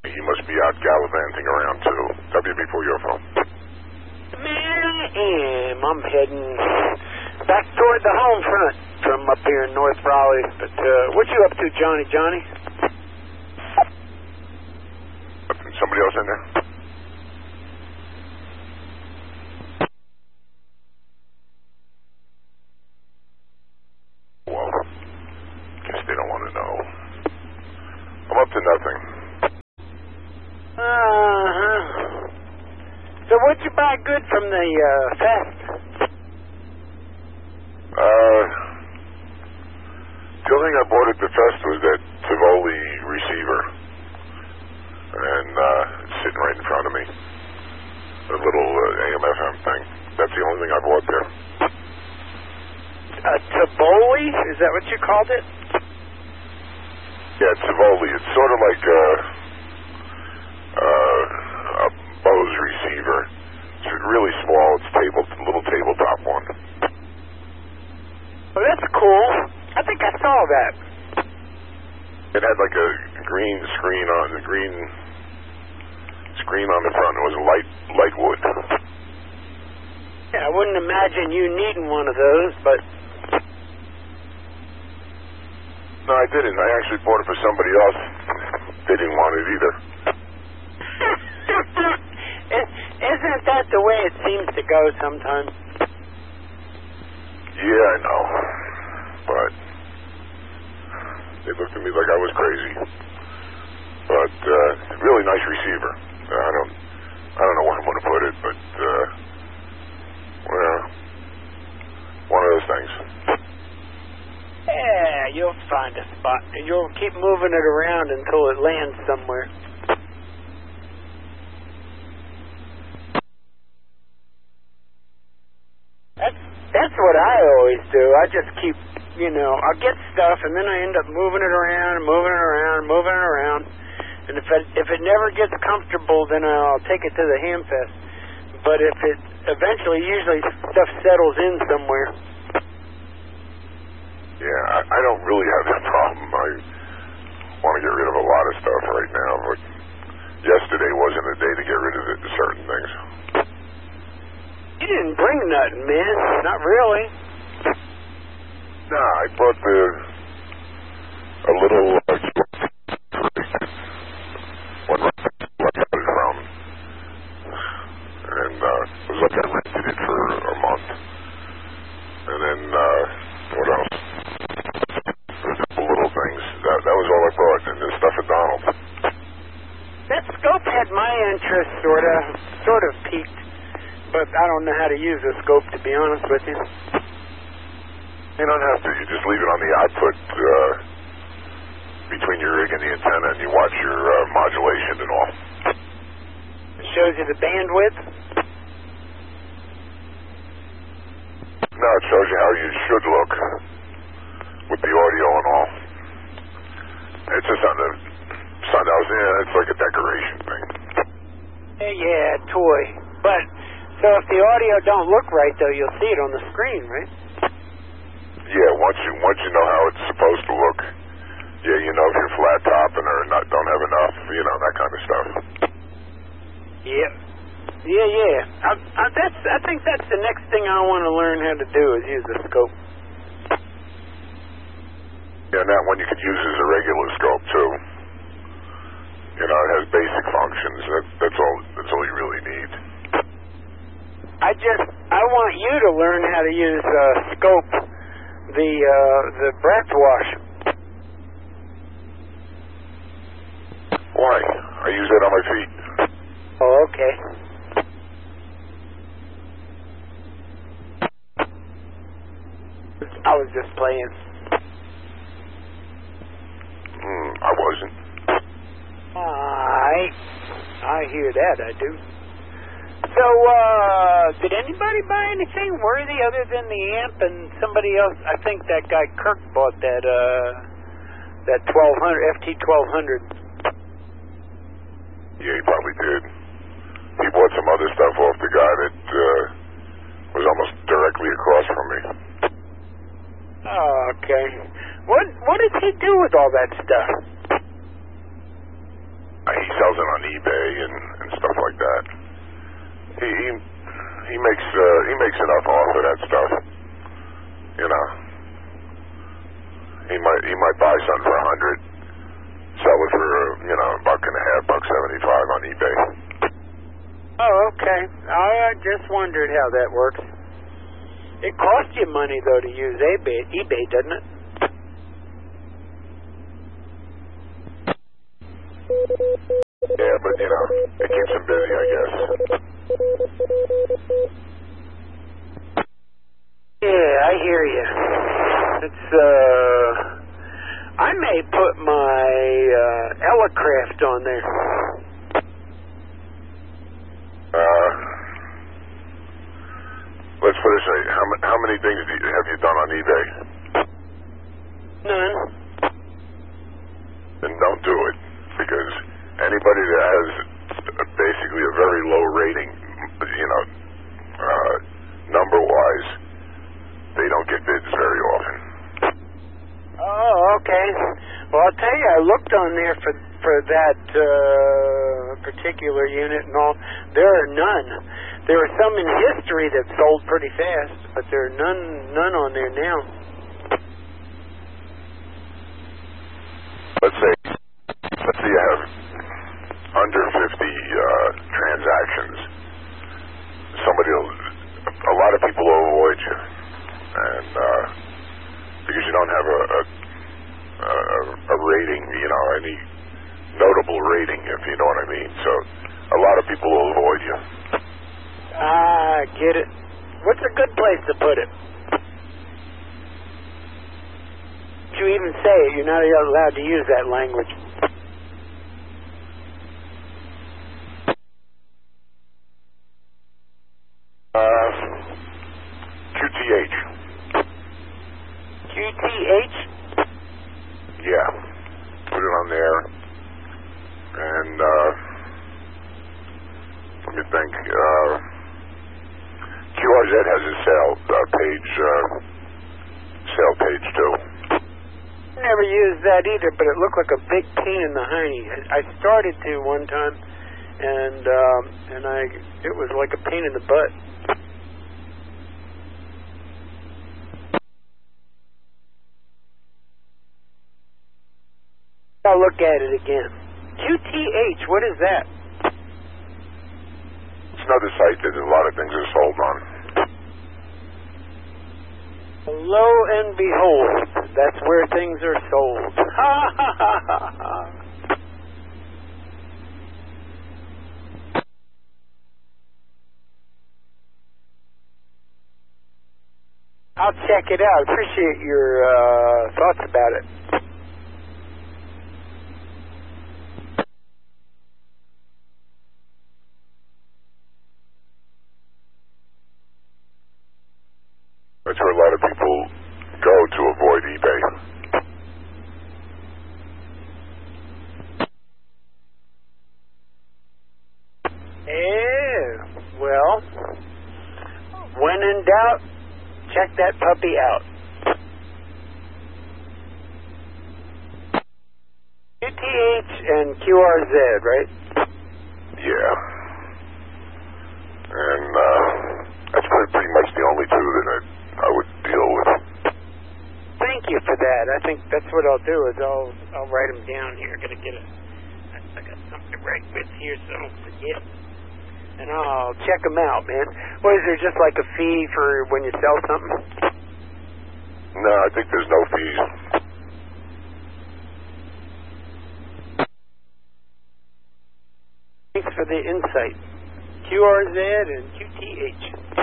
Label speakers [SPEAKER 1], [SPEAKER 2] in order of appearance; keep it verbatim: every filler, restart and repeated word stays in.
[SPEAKER 1] He must be out gallivanting around, too. W B four, your phone.
[SPEAKER 2] Man, I am. I'm heading back toward the home front from up here in North Raleigh. But uh, what you up to, Johnny, Johnny?
[SPEAKER 1] Somebody else in there? Well, guess they don't want to know. I'm up to nothing.
[SPEAKER 2] Uh-huh. So what'd you buy good from the uh, fest?
[SPEAKER 1] Uh, the only thing I bought at the fest was that Tivoli receiver. And uh, it's sitting right in front of me. The little uh, A M F M thing. That's the only thing I bought there.
[SPEAKER 2] A Tivoli? Is that what you called it?
[SPEAKER 1] Yeah, Tivoli. It's sort of like a, uh, a Bose receiver. It's really small. It's table, little tabletop one.
[SPEAKER 2] Oh, that's cool. I think I saw that.
[SPEAKER 1] It had like a green screen on the green screen on the front. It was light light wood.
[SPEAKER 2] Yeah, I wouldn't imagine you needing one of those, but
[SPEAKER 1] no, I didn't. I actually bought it for somebody else. They didn't want it either.
[SPEAKER 2] isn't that the way it seems to go sometimes?
[SPEAKER 1] Yeah, I know, but they looked at me like I was crazy. But uh, really nice receiver. I don't, I don't know where I'm going to put it, but uh, well, one of those things.
[SPEAKER 2] Yeah, you'll find a spot, and you'll keep moving it around until it lands somewhere. That's that's what I always do. I just keep, you know, I'll get stuff, and then I end up moving it around, and moving it around, and moving it around. And if it, if it never gets comfortable, then I'll take it to the Hamfest. But if it eventually, usually stuff settles in somewhere.
[SPEAKER 1] Yeah, I, I don't really have that problem. I want to get rid of a lot of stuff right now, but yesterday wasn't a day to get rid of it, certain things.
[SPEAKER 2] You didn't bring nothing, man. Not really.
[SPEAKER 1] Nah, I brought the a little uh, one right I got it from, and uh, it was like I rented it for a month, and then uh, what else? A couple little things. That that was all I brought, and the stuff at Donald.
[SPEAKER 2] That scope had my interest sort of, sort of peaked, but I don't know how to use a scope, to be honest with you.
[SPEAKER 1] You don't have to. You just leave it on the output uh, between your rig and the antenna, and you watch your uh, modulation and all.
[SPEAKER 2] It shows you the bandwidth?
[SPEAKER 1] No, it shows you how you should look with the audio and all. It's just on the sunhouse. Yeah, it's like a decoration thing.
[SPEAKER 2] Yeah, yeah, toy. But, so if the audio don't look right, though, you'll see it on the screen, right?
[SPEAKER 1] Yeah, once you once you know how it's supposed to look, yeah, you know if you're flat topping or not, don't have enough, you know, that kind of stuff.
[SPEAKER 2] Yeah. Yeah, yeah. I, I, that's, I think that's the next thing I want to learn how to do is use the scope.
[SPEAKER 1] Yeah, and that one you could use as a regular scope, too. You know, it has basic functions. That, that's all That's all you really need.
[SPEAKER 2] I just, I want you to learn how to use uh, scope, the, uh, the breath wash.
[SPEAKER 1] Why? I use that on my feet.
[SPEAKER 2] Oh, okay. I was just playing.
[SPEAKER 1] Mm, I wasn't.
[SPEAKER 2] I, I hear that, I do. So, uh, did anybody buy anything worthy other than the amp and somebody else? I think that guy Kirk bought that, uh, that twelve hundred, F T twelve hundred.
[SPEAKER 1] Yeah, he probably did. He bought some other stuff off the guy that, uh, was almost directly across from me.
[SPEAKER 2] Oh, okay. What, what does he do with all that stuff?
[SPEAKER 1] Uh, he sells makes uh, he makes enough off of that stuff. You know, he might he might buy something for a hundred, sell it for you know a buck and a half, buck seventy five on eBay.
[SPEAKER 2] Oh, okay. I just wondered how that works. It costs you money though to use eBay, eBay, doesn't it?
[SPEAKER 1] Yeah, but you know, it keeps him busy, I guess.
[SPEAKER 2] Yeah, I hear you. It's, uh, I may put my, uh, Elecraft on there.
[SPEAKER 1] Uh, let's put it this way. How, how many things do you, have you done on eBay?
[SPEAKER 2] None.
[SPEAKER 1] Then don't do it, because anybody that has basically a very low rating, you know, uh, number-wise, they don't get bids very often.
[SPEAKER 2] Oh, okay. Well, I'll tell you, I looked on there for for that uh, particular unit and all. There are none. There are some in history that sold pretty fast, but there are none none on there now.
[SPEAKER 1] Let's say, let's say you have under fifty uh, transactions. Somebody will, a lot of people will avoid you. And uh, because you don't have a, a, a, a rating, you know, any notable rating, if you know what I mean. So a lot of people will avoid you.
[SPEAKER 2] Ah, I get it. What's a good place to put it? You even say it. You're not allowed to use that language.
[SPEAKER 1] Uh, Q T H.
[SPEAKER 2] Q T H?
[SPEAKER 1] Yeah. Put it on there. And, uh, let me think. Uh, Q R Z has a sale uh, page, uh, sale page too.
[SPEAKER 2] Never used that either, but it looked like a big pain in the hiney. I started to one time, and, um, and I, it was like a pain in the butt. I'll look at it again. Q T H, what is that?
[SPEAKER 1] It's another site that a lot of things are sold on.
[SPEAKER 2] Lo and behold, that's where things are sold. Ha ha ha ha ha. I'll check it out. Appreciate your uh, thoughts about it.
[SPEAKER 1] That's where a lot of people go to avoid eBay.
[SPEAKER 2] Yeah, well, when in doubt, check that puppy out. Q T H and Q R Z, right?
[SPEAKER 1] Yeah. And uh, that's pretty, pretty much the only two that I, I would deal with.
[SPEAKER 2] Thank you for that. I think that's what I'll do is I'll I'll write them down here. Gotta get a I got something to write with here so I don't forget. And I'll check them out, man. What is there, just like a fee for when you sell something?
[SPEAKER 1] No, I think there's no fees.
[SPEAKER 2] Thanks for the insight. Q R Z and Q T H.